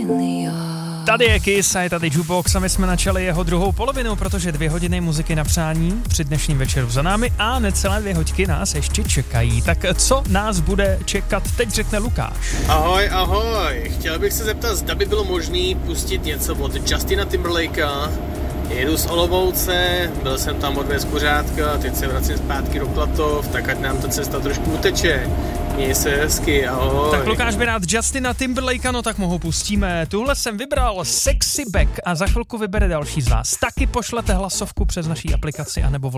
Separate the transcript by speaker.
Speaker 1: Tady je Kiss a je tady Jukebox a my jsme načali jeho druhou polovinu, protože 2 hodiny muziky na přání při dnešním večeru za námi a necelé 2 hoďky nás ještě čekají. Tak co nás bude čekat, teď řekne Lukáš.
Speaker 2: Ahoj, ahoj. Chtěl bych se zeptat, zda by bylo možné pustit něco od Justina Timberlakea. Jedu z Olomouce, byl jsem tam od Kuřátka, teď se vracím zpátky do Platov, tak ať nám ta cesta trošku uteče. Měj se hezky, ahoj.
Speaker 1: Tak Lukáš by rád Justina Timberlakea, no tak mu pustíme. Tuhle jsem vybral Sexy Back a za chvilku vybere další z vás. Taky pošlete hlasovku přes naší aplikaci anebo